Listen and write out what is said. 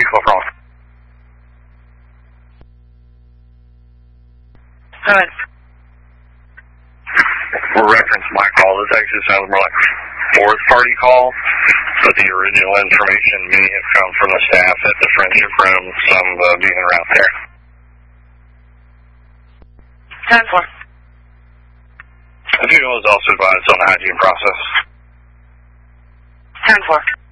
call from? Good. For reference my call, this actually sounds more like a fourth party call, but the original information may have come from the staff at the friendship room, some being around there. 10-4. The funeral is also advised on the hygiene process. 10-4.